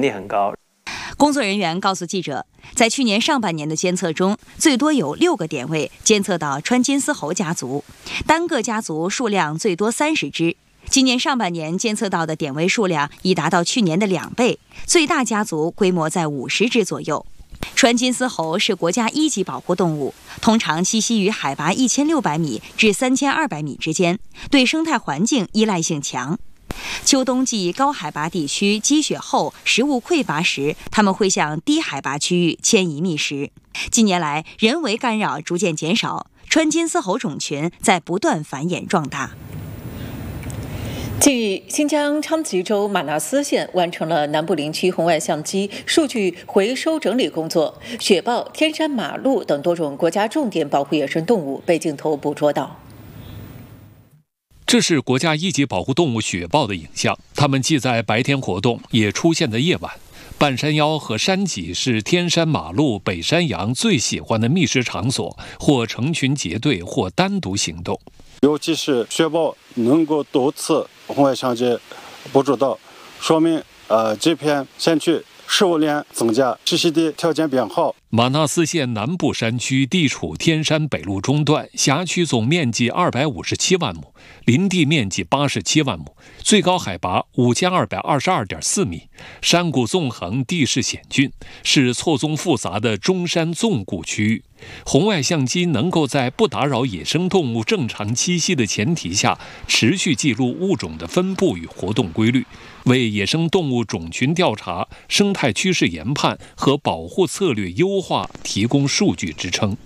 力很高。 工作人员告诉记者，在去年上半年的监测中，最多有6个点位监测到川金丝猴家族，单个家族数量最多30只。今年上半年监测到的点位数量已达到去年的2倍，最大家族规模在50只左右。川金丝猴是国家1级保护动物，通常栖息于海拔1600米至3200米之间，对生态环境依赖性强。秋冬季高海拔地区积雪后，食物匮乏时，它们会向低海拔区域迁移觅食。近年来，人为干扰逐渐减少，川金丝猴种群在不断繁衍壮大。 近日，新疆昌吉州玛纳斯县完成了南部林区红外相机数据回收整理工作，雪豹、天山马鹿等多种国家重点保护野生动物被镜头捕捉到。 这是国家1级保护动物雪豹的影像，它们既在白天活动，也出现在夜晚。半山腰和山脊是天山马鹿、北山羊最喜欢的觅食场所，或成群结队，或单独行动。 尤其是雪豹能够多次红外相机捕捉到，说明这片县区食物链增加，栖息地条件变好。 玛纳斯县南部山区地处天山北路中段，辖区总面积257万亩，林地面积87万亩，最高海拔5222.4米，山谷纵横，地势险峻，是错综复杂的中山纵谷区域。红外相机能够在不打扰野生动物正常栖息的前提下，持续记录物种的分布与活动规律，为野生动物种群调查、生态趋势研判和保护策略优化提供数据支撑。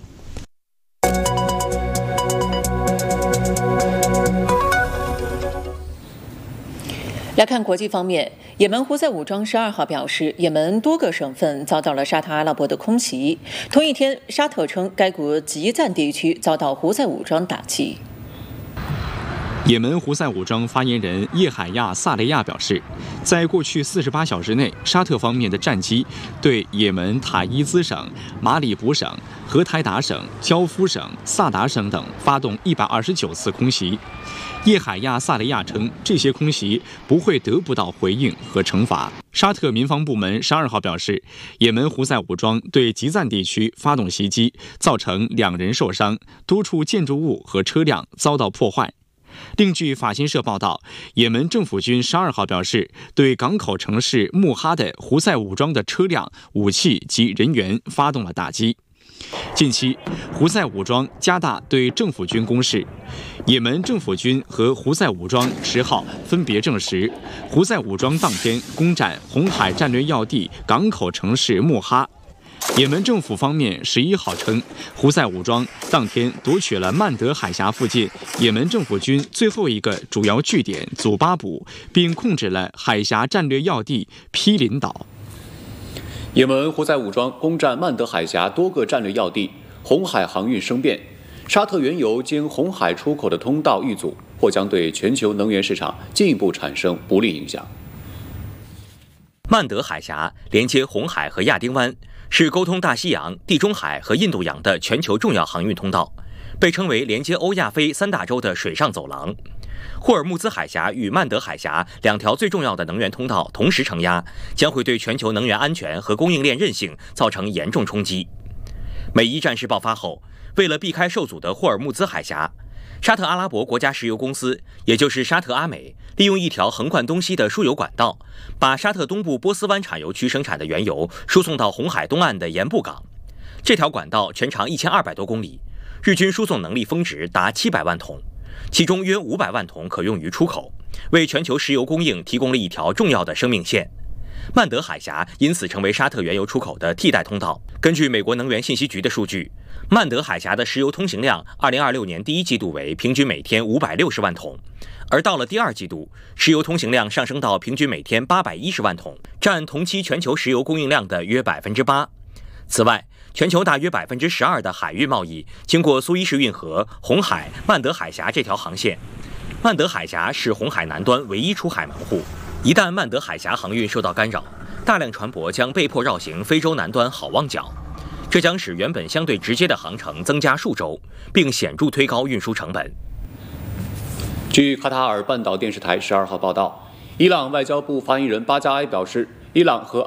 来看国际方面，也门胡塞武装12号表示，也门多个省份遭到了沙特阿拉伯的空袭。同一天，沙特称该国吉赞地区遭到胡塞武装打击。 也门胡塞武装发言人叶海亚·萨雷亚表示，在过去48小时内，沙特方面的战机对也门塔伊兹省、马里卜省、荷台达省、焦夫省、萨达省等发动129次空袭。叶海亚·萨雷亚称，这些空袭不会得不到回应和惩罚。沙特民防部门12号表示，也门胡塞武装对吉赞地区发动袭击，造成2人受伤，多处建筑物和车辆遭到破坏。另据法新社报道，也门政府军12号表示，对港口城市穆哈的胡塞武装的车辆、武器及人员发动了打击。近期，胡塞武装加大对政府军攻势。也门政府军和胡塞武装10号分别证实，胡塞武装当天攻占红海战略要地港口城市穆哈。也门政府方面11号称，胡塞武装当天夺取了曼德海峡附近也门政府军最后一个主要据点祖巴卜，并控制了海峡战略要地毗邻岛。 也门胡塞武装攻占曼德海峡多个战略要地，红海航运生变，沙特原油经红海出口的通道遇阻，或将对全球能源市场进一步产生不利影响。 曼德海峡连接红海和亚丁湾，是沟通大西洋、地中海和印度洋的全球重要航运通道，被称为连接欧亚非3大洲的水上走廊。霍尔木兹海峡与曼德海峡2条最重要的能源通道同时承压，将会对全球能源安全和供应链韧性造成严重冲击。美伊战事爆发后，为了避开受阻的霍尔木兹海峡，沙特阿拉伯国家石油公司，也就是沙特阿美，利用一条横贯东西的输油管道，把沙特东部波斯湾产油区生产的原油输送到红海东岸的盐布港。这条管道全长1200多公里，日均输送能力峰值达700万桶，其中约500万桶可用于出口，为全球石油供应提供了一条重要的生命线。曼德海峡因此成为沙特原油出口的替代通道。根据美国能源信息局的数据，曼德海峡的石油通行量2026年第1季度为平均每天560万桶，而到了第2季度，石油通行量上升到平均每天810万桶，占同期全球石油供应量的约8%。此外，全球大约12%的海运贸易经过苏伊士运河、红海、曼德海峡这条航线。曼德海峡是红海南端唯一出海门户，一旦曼德海峡航运受到干扰，大量船舶将被迫绕行非洲南端好望角，这将使原本相对直接的航程增加数周，并显著推高运输成本。 据卡塔尔半岛电视台12号报道，伊朗外交部发言人巴加埃表示，伊朗和